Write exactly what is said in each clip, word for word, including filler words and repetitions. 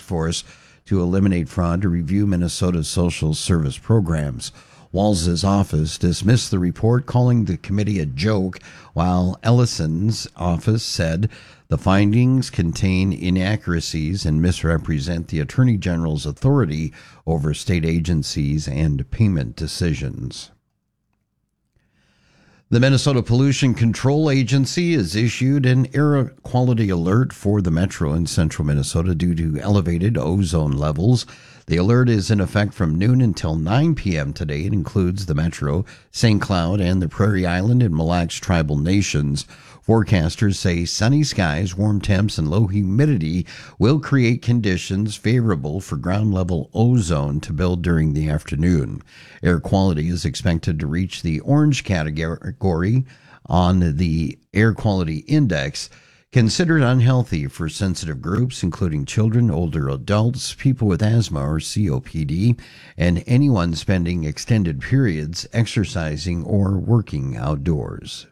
force to eliminate fraud to review Minnesota's social service programs. Walz's office dismissed the report, calling the committee a joke, while Ellison's office said the findings contain inaccuracies and misrepresent the Attorney General's authority over state agencies and payment decisions. The Minnesota Pollution Control Agency has issued an air quality alert for the metro and central Minnesota due to elevated ozone levels. The alert is in effect from noon until nine p.m. today. It includes the metro, Saint Cloud, and the Prairie Island and Mille Lacs tribal nations. Forecasters say sunny skies, warm temps, and low humidity will create conditions favorable for ground-level ozone to build during the afternoon. Air quality is expected to reach the orange category on the Air Quality Index, considered unhealthy for sensitive groups, including children, older adults, people with asthma or C O P D, and anyone spending extended periods exercising or working outdoors.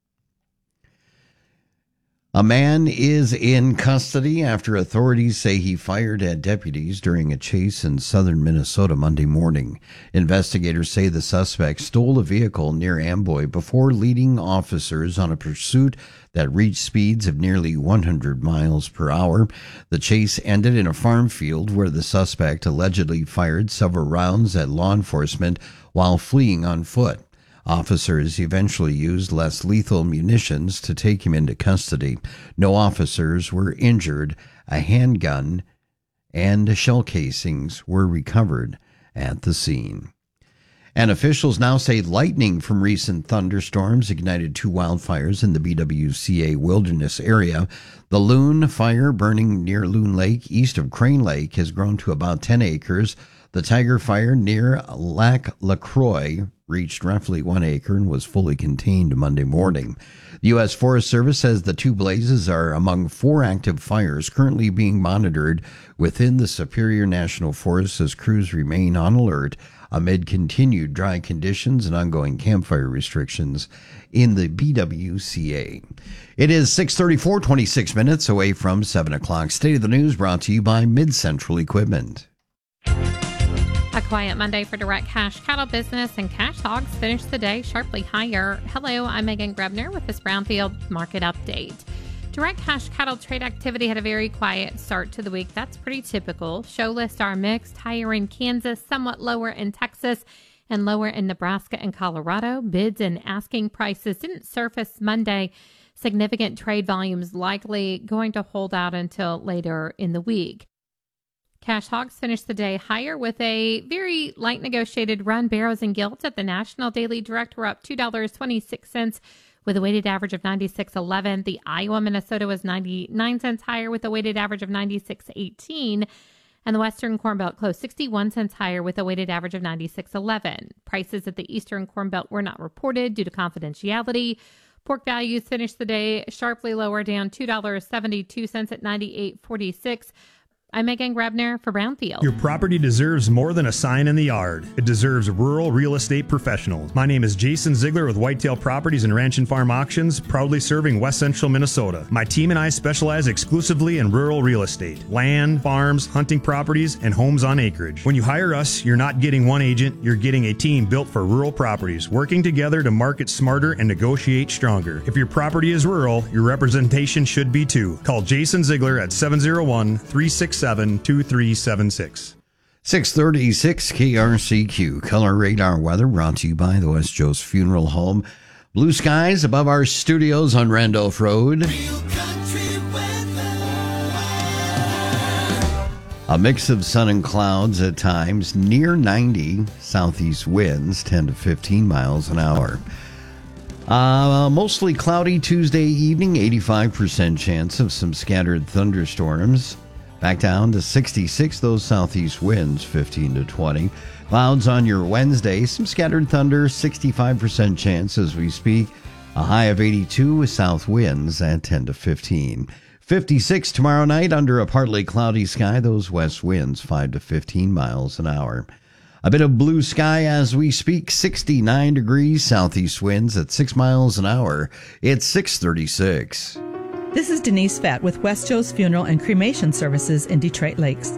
A man is in custody after authorities say he fired at deputies during a chase in southern Minnesota Monday morning. Investigators say the suspect stole a vehicle near Amboy before leading officers on a pursuit that reached speeds of nearly one hundred miles per hour. The chase ended in a farm field where the suspect allegedly fired several rounds at law enforcement while fleeing on foot. Officers eventually used less lethal munitions to take him into custody. No officers were injured. A handgun and shell casings were recovered at the scene. And officials now say lightning from recent thunderstorms ignited two wildfires in the B W C A wilderness area. The Loon fire burning near Loon Lake east of Crane Lake has grown to about ten acres. The Tiger fire near Lac LaCroix reached roughly one acre and was fully contained Monday morning. The U S Forest Service says the two blazes are among four active fires currently being monitored within the Superior National Forest as crews remain on alert amid continued dry conditions and ongoing campfire restrictions in the B W C A. It is six thirty-four, twenty-six minutes away from seven o'clock. State of the News brought to you by Mid-Central Equipment. A quiet Monday for direct cash cattle business, and cash hogs finished the day sharply higher. Hello, I'm Megan Grebner with this Brownfield Market Update. Direct cash cattle trade activity had a very quiet start to the week. That's pretty typical. Show lists are mixed, higher in Kansas, somewhat lower in Texas, and lower in Nebraska and Colorado. Bids and asking prices didn't surface Monday. Significant trade volumes likely going to hold out until later in the week. Cash hogs finished the day higher with a very light negotiated run. Barrows and Gilts at the National Daily Direct were up two dollars and twenty-six cents with a weighted average of ninety-six eleven. The Iowa, Minnesota was ninety-nine cents higher with a weighted average of ninety-six eighteen. And the Western Corn Belt closed sixty-one cents higher with a weighted average of ninety-six eleven. Prices at the Eastern Corn Belt were not reported due to confidentiality. Pork values finished the day sharply lower, down two dollars and seventy-two cents at ninety-eight forty-six. I'm Megan Grebner for Brownfield. Your property deserves more than a sign in the yard. It deserves rural real estate professionals. My name is Jason Ziegler with Whitetail Properties and Ranch and Farm Auctions, proudly serving West Central Minnesota. My team and I specialize exclusively in rural real estate, land, farms, hunting properties, and homes on acreage. When you hire us, you're not getting one agent, you're getting a team built for rural properties, working together to market smarter and negotiate stronger. If your property is rural, your representation should be too. Call Jason Ziegler at seven oh one, three six seven, two three seven six. six thirty-six K R C Q. Color Radar Weather brought to you by the West Joe's Funeral Home. Blue skies above our studios on Randolph Road. Real country weather. A mix of sun and clouds at times, near ninety. Southeast winds ten to fifteen miles an hour. Uh, mostly cloudy Tuesday evening, eighty-five percent chance of some scattered thunderstorms. Back down to sixty-six, those southeast winds, fifteen to twenty. Clouds on your Wednesday, some scattered thunder, sixty-five percent chance as we speak. A high of eighty-two with south winds at ten to fifteen. fifty-six tomorrow night under a partly cloudy sky, those west winds, five to fifteen miles an hour. A bit of blue sky as we speak, sixty-nine degrees, southeast winds at six miles an hour. It's six thirty-six. This is Denise Fatt with West Joe's Funeral and Cremation Services in Detroit Lakes.